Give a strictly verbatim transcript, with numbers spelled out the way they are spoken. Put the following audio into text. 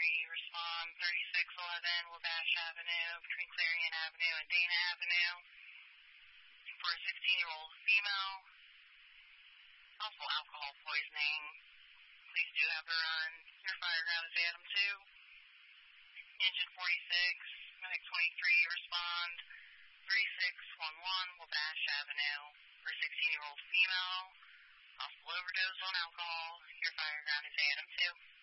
twenty-three, respond thirty-six eleven Wabash Avenue between Clarion Avenue and Dana Avenue for a sixteen-year-old female. Possible alcohol poisoning. Please do have her on. Your fire ground is Adam two. Engine forty-six, medic twenty-three, respond thirty-six eleven Wabash Avenue for a sixteen-year-old female. Possible overdose on alcohol. Your fire ground is Adam two.